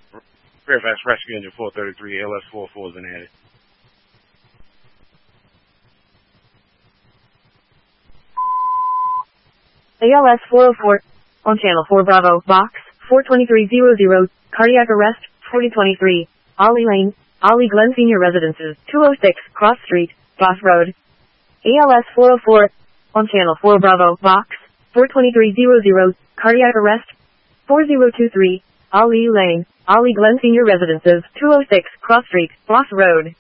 Fairfax Rescue Engine 433, ALS 44 is an added. ALS 404, on Channel 4 Bravo, Box 42300, cardiac arrest, 4023, Ollie Lane, Ollie Glen Senior Residences, 206, Cross Street, Boss Road. ALS 404, on Channel 4 Bravo, Box 42300, cardiac arrest, 4023, Ollie Lane, Ollie Glen Senior Residences, 206, Cross Street, Boss Road.